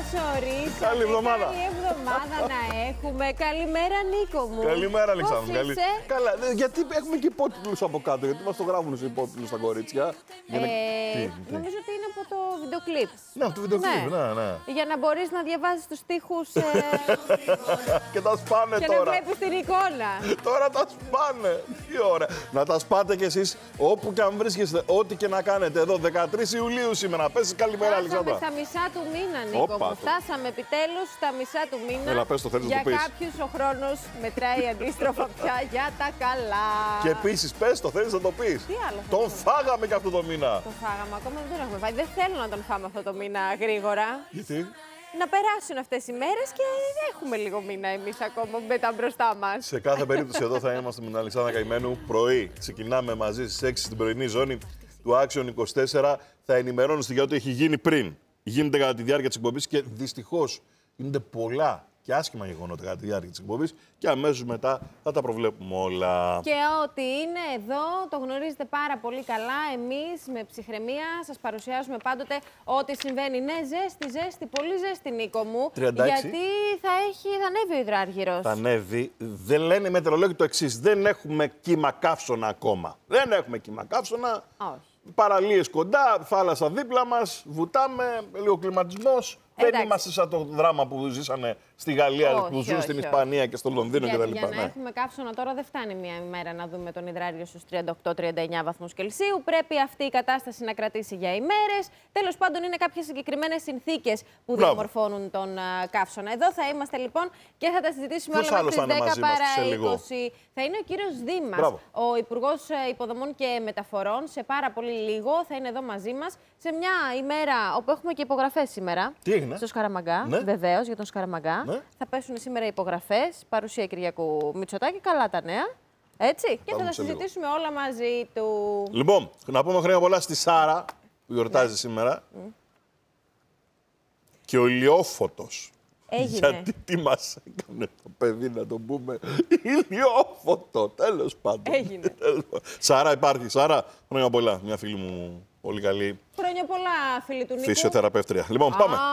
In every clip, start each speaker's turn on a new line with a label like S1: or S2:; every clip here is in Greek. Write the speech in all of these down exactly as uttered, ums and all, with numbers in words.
S1: ορίσατε.
S2: Καλή εβδομάδα.
S1: Καλή εβδομάδα να έχουμε. Καλημέρα, Νίκο μου.
S2: Καλημέρα, Αλεξάνδρου.
S1: Καλή...
S2: Καλά, γιατί έχουμε και υπότιτλους από κάτω, γιατί μας το γράφουν σε υπότιτλους στα κορίτσια.
S1: Ε, να... τι, νομίζω ότι είναι από το βιντεοκλίπ.
S2: Ναι, από το βιντεοκλίπ, ναι, ναι. ναι.
S1: Για να μπορείς να διαβάζεις τους στίχους ε...
S2: και τα σπάνε
S1: και
S2: τώρα.
S1: Και να βλέπεις την εικόνα.
S2: Τώρα τα σπάνε. Τι ωραία. Να τα σπάτε κι εσείς όπου και αν βρίσκεστε, ό,τι και να κάνετε. Εδώ δεκατρείς Ιουλίου σήμερα. Πες καλημέρα, Αλεξάνδρα.
S1: Φτάσαμε στα μισά του μήνα, Νίκο μου. Φτάσαμε επιτέλους στα μισά του μήνα.
S2: Έλα, πες το, θέλεις
S1: για
S2: να το πεις.
S1: κάποιους ο χρόνος μετράει αντίστροφα πια για τα καλά.
S2: Και επίσης, πες το, θέλεις να το πεις.
S1: Τι άλλο.
S2: Τον φάγαμε και αυτό το μήνα.
S1: Τον φάγαμε, ακόμα δεν τον έχουμε φάει. Δεν θέλω να τον φάμε αυτό το μήνα γρήγορα.
S2: Γιατί?
S1: Να περάσουν αυτές οι μέρες και έχουμε λίγο μήνα εμείς ακόμα με τα μπροστά μας.
S2: Σε κάθε περίπτωση εδώ θα είμαστε με την Αλεξάνδρα Καημένου πρωί. Ξεκινάμε μαζί στις έξι στην πρωινή ζώνη του Action είκοσι τέσσερα. Θα ενημερώνεστε για ό,τι έχει γίνει πριν. Γίνεται κατά τη διάρκεια της εκπομπής και δυστυχώς γίνονται πολλά και άσχημα γεγονότα κατά τη διάρκεια της εκπομπής και αμέσως μετά θα τα προβλέπουμε όλα.
S1: Και ό,τι είναι εδώ το γνωρίζετε πάρα πολύ καλά. Εμείς με ψυχραιμία σας παρουσιάζουμε πάντοτε ό,τι συμβαίνει. Ναι, ζέστη, ζέστη, πολύ ζέστη, Νίκο μου.
S2: τριάντα έξι.
S1: Γιατί θα, έχει, θα ανέβει ο υδράργυρος.
S2: Θα ανέβει. Δεν λένε οι μετεωρολόγοι το εξής. Δεν έχουμε κύμα καύσωνα ακόμα. Δεν έχουμε κύμα καύσωνα.
S1: Όχι.
S2: Παραλίες κοντά, θάλασσα δίπλα μας, βουτάμε, λίγο κλιματισμός. Δεν είμαστε σαν το δράμα που ζήσανε στη Γαλλία,
S1: όχι,
S2: που ζουν
S1: όχι,
S2: στην
S1: όχι.
S2: Ισπανία και στο Λονδίνο
S1: Για,
S2: κτλ.
S1: για να
S2: ναι.
S1: έχουμε καύσωνα τώρα δεν φτάνει μία ημέρα να δούμε τον υδράργυρο στους τριάντα οκτώ τριάντα εννιά βαθμούς Κελσίου. Πρέπει αυτή η κατάσταση να κρατήσει για ημέρες. Τέλος πάντων, είναι κάποιες συγκεκριμένες συνθήκες που
S2: Μπράβο.
S1: διαμορφώνουν τον α, καύσωνα. Εδώ θα είμαστε λοιπόν και θα τα συζητήσουμε
S2: Ποιος
S1: όλα μέχρι
S2: άλλος
S1: τις
S2: θα είναι
S1: δέκα
S2: μαζί μας
S1: παρά
S2: σε λίγο?
S1: είκοσι. Θα είναι ο κύριος Δήμας,
S2: Μπράβο.
S1: ο Υπουργός Υποδομών και Μεταφορών. Σε πάρα πολύ λίγο θα είναι εδώ μαζί μας σε μια ημέρα όπου έχουμε και υπογραφές σήμερα.
S2: Τι έγινε?
S1: Στο Σκαραμαγκά,
S2: Ναι.
S1: βεβαίως, για τον Σκαραμαγκά.
S2: Ναι.
S1: Θα πέσουν σήμερα υπογραφές, παρουσία Κυριακού Μητσοτάκη, καλά τα νέα. Έτσι, και θα τα συζητήσουμε όλα μαζί του.
S2: Λοιπόν, να πούμε χρόνια πολλά στη Σάρα, που γιορτάζει ναι. σήμερα. Mm. Και ο Ηλιόφωτος.
S1: Έγινε.
S2: Γιατί τι μας έκανε το παιδί, να το πούμε. Ηλιόφωτο, τέλος πάντων.
S1: Έγινε.
S2: Σάρα υπάρχει, Σάρα, χρόνια πολλά. Μια φίλη μου πολύ καλή.
S1: Χρόνια πολλά, φίλη του Νίκου.
S2: Φυσιοθεραπεύτρια. Λοιπόν, πάμε.
S1: Α,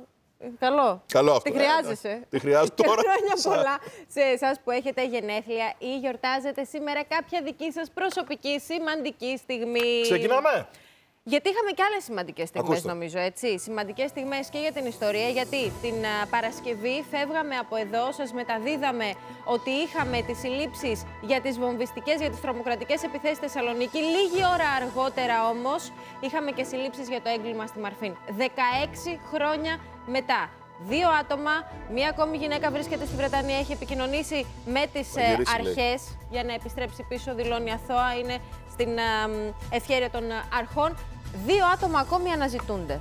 S1: καλό.
S2: Καλό αυτό.
S1: Τη χρειάζεσαι.
S2: Τη χρειάζομαι τώρα.
S1: Και χρόνια πολλά σε εσάς που έχετε γενέθλια ή γιορτάζετε σήμερα κάποια δική σας προσωπική σημαντική στιγμή.
S2: Ξεκινάμε.
S1: Γιατί είχαμε και άλλες σημαντικές στιγμές,
S2: Ακούστε.
S1: νομίζω, έτσι. Σημαντικές στιγμές και για την ιστορία, γιατί την α, Παρασκευή φεύγαμε από εδώ, σας μεταδίδαμε ότι είχαμε τις συλλήψεις για τις βομβιστικές, για τις τρομοκρατικές επιθέσεις στη Θεσσαλονίκη. Λίγη ώρα αργότερα όμως είχαμε και συλλήψεις για το έγκλημα στη Μαρφίν. δεκαέξι χρόνια μετά. Δύο άτομα, μία ακόμη γυναίκα βρίσκεται στη Βρετανία, έχει επικοινωνήσει με τις ε, αρχές για να επιστρέψει πίσω, δηλώνει αθώα, είναι στην ε, ευχέρεια των αρχών. Δύο άτομα ακόμη αναζητούνται.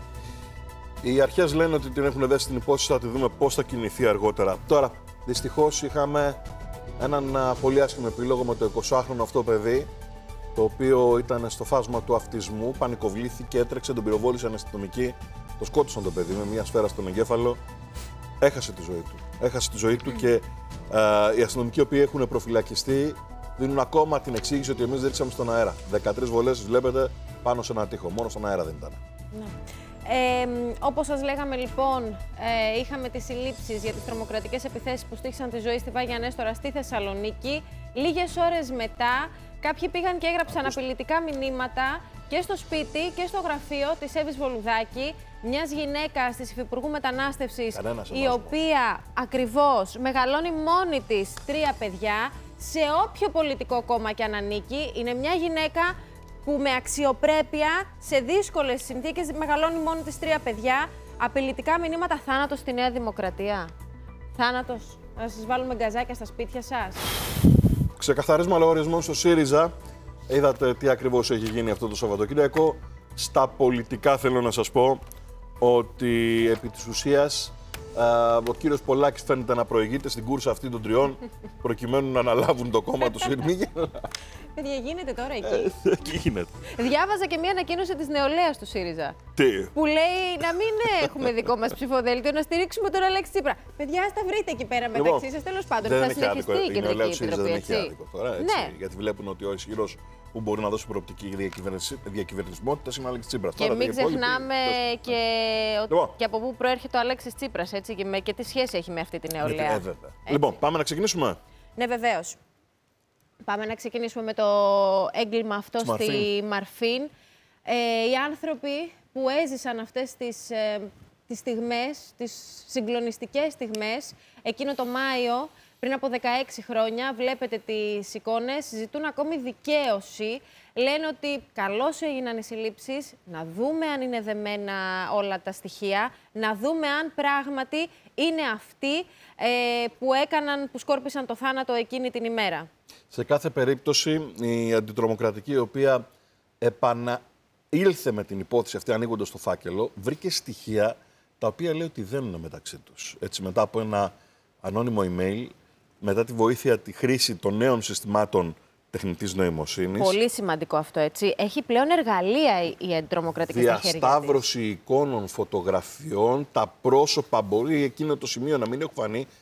S2: Οι αρχές λένε ότι την έχουν δέσει την υπόθεση, θα τη δούμε πώς θα κινηθεί αργότερα. Τώρα, δυστυχώς είχαμε έναν α, πολύ άσχημο επίλογο με το εικοσάχρονο αυτό παιδί, το οποίο ήταν στο φάσμα του αυτισμού, πανικοβλήθηκε, έτρεξε, τον πυροβόλησαν αστυνομικοί, το σκότωσαν το παιδί με μια σφαίρα στον εγκέφαλο. Έχασε τη ζωή του. Έχασε τη ζωή του και α, οι αστυνομικοί οι οποίοι έχουν προφυλακιστεί δίνουν ακόμα την εξήγηση ότι εμείς δεν ρίξαμε στον αέρα. δεκατρείς βολές, βλέπετε, πάνω σε ένα τοίχο. Μόνο στον αέρα δεν ήταν.
S1: Ναι. Ε, όπως σας λέγαμε λοιπόν, ε, είχαμε τις συλλήψεις για τις τρομοκρατικές επιθέσεις που στήχησαν τη ζωή στη Βάγια Νέστορα στη Θεσσαλονίκη. Λίγες ώρες μετά, κάποιοι πήγαν και έγραψαν απειλητικά μηνύματα και στο σπίτι και στο γραφείο της Εύης Βολουδάκη, μιας γυναίκας της Υφυπουργού Μετανάστευσης, η οποία ακριβώς μεγαλώνει μόνη της τρία παιδιά, σε όποιο πολιτικό κόμμα και αν ανήκει. Είναι μια γυναίκα που με αξιοπρέπεια, σε δύσκολες συνθήκες, μεγαλώνει μόνη της τρία παιδιά. Απειλητικά μηνύματα, θάνατος στη Νέα Δημοκρατία. Θάνατος, να σας βάλουμε γκαζάκια στα σπίτια σας.
S2: Ξεκαθαρίσμα λογαριασμών στο ΣΥΡΙΖΑ. Είδατε τι ακριβώς έχει γίνει αυτό το Σαββατοκύριακο. Στα πολιτικά θέλω να σας πω ότι επί της ουσίας ο κύριος Πολάκης φαίνεται να προηγείται στην κούρσα αυτή των τριών προκειμένου να αναλάβουν το κόμμα του ΣΥΡΜΗ.
S1: Παιδιά, γίνεται τώρα εκεί.
S2: Ε, εκεί γίνεται.
S1: Διάβαζα και μία ανακοίνωση της νεολαίας του ΣΥΡΙΖΑ.
S2: Τι.
S1: Που λέει να μην έχουμε δικό μας ψηφοδέλτιο, να στηρίξουμε τον Αλέξη Τσίπρα. Παιδιά, ας τα βρείτε εκεί πέρα
S2: Λοιπόν,
S1: μεταξύ σας. Τέλος πάντων, θα συνεχιστεί η Κεντρική Επιτροπή.
S2: Δεν έχει άδικο τώρα. Έτσι,
S1: Ναι.
S2: Γιατί βλέπουν ότι ο ισχυρός που μπορεί να δώσει προοπτική διακυβερνησιμότητα είναι ο Αλέξη Τσίπρας.
S1: Και
S2: Τώρα,
S1: μην
S2: οι υπόλοιποι,
S1: ξεχνάμε και,
S2: Λοιπόν.
S1: και από πού προέρχεται ο Αλέξης Τσίπρας, έτσι, και, με, και τι σχέση έχει με αυτή τη νεολαία.
S2: Ε, βέβαια. Λοιπόν, πάμε να ξεκινήσουμε.
S1: Ναι, βεβαίως. Πάμε να ξεκινήσουμε με το έγκλημα αυτό
S2: Στη
S1: στη
S2: Μαρφίν.
S1: Μαρφίν. Ε, οι άνθρωποι που έζησαν αυτές τις, ε, τις στιγμές, τις συγκλονιστικές στιγμές, εκείνο το Μάιο, πριν από δεκαέξι χρόνια, βλέπετε τις εικόνες, ζητούν ακόμη δικαίωση. Λένε ότι καλώς έγιναν οι συλλήψεις, να δούμε αν είναι δεμένα όλα τα στοιχεία, να δούμε αν πράγματι είναι αυτοί ε, που έκαναν, που σκόρπισαν το θάνατο εκείνη την ημέρα.
S2: Σε κάθε περίπτωση, η αντιτρομοκρατική, η οποία επαναήλθε με την υπόθεση αυτή ανοίγοντας το φάκελο, βρήκε στοιχεία τα οποία λέει ότι δεν είναι μεταξύ τους. Έτσι, μετά από ένα ανώνυμο email, μετά τη βοήθεια, τη χρήση των νέων συστημάτων τεχνητής νοημοσύνης.
S1: Πολύ σημαντικό αυτό, έτσι. Έχει πλέον εργαλεία η αντιτρομοκρατική στα χέρια της.
S2: Διασταύρωση εικόνων, φωτογραφιών, τα πρόσωπα μπορεί εκείνο το σημείο να μην έχουν φανεί,